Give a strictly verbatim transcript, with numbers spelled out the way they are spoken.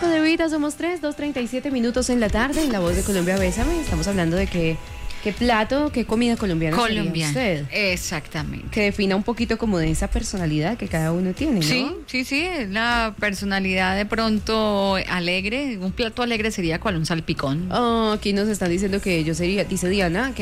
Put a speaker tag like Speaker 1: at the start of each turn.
Speaker 1: con Evita, somos tres, dos treinta y siete minutos en la tarde, en La Voz de Colombia, Bésame. Estamos hablando de que, qué plato, qué comida colombiana
Speaker 2: Colombiana,
Speaker 1: sería usted.
Speaker 2: exactamente.
Speaker 1: Que defina un poquito como de esa personalidad que cada uno tiene, ¿no?
Speaker 2: Sí, sí, sí, es la personalidad de pronto alegre. Un plato alegre sería cual un salpicón.
Speaker 1: Oh, aquí nos están diciendo que yo sería, dice Diana, que